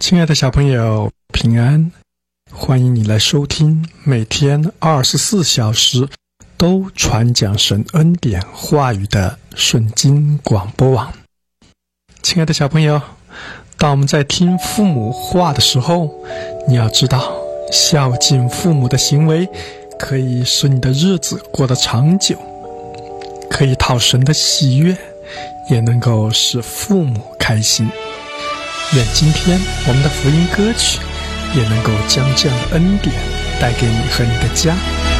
亲爱的小朋友，平安！欢迎你来收听每天24小时都传讲神恩典话语的顺经广播网。亲爱的小朋友，当我们在听父母话的时候，你要知道，孝敬父母的行为可以使你的日子过得长久，可以讨神的喜悦，也能够使父母开心。愿今天我们的福音歌曲也能够将这样的恩典带给你和你的家。